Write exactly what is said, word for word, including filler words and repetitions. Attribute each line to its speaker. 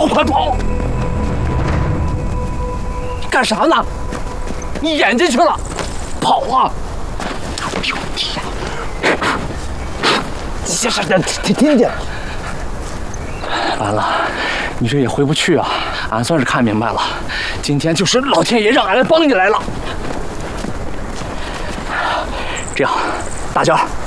Speaker 1: 跑，快跑！你干啥呢？你演进去了，跑啊！有天，这是听听听见。完了，你这也回不去啊！俺算是看明白了，今天就是老天爷让俺来帮你来了。这样，大娇，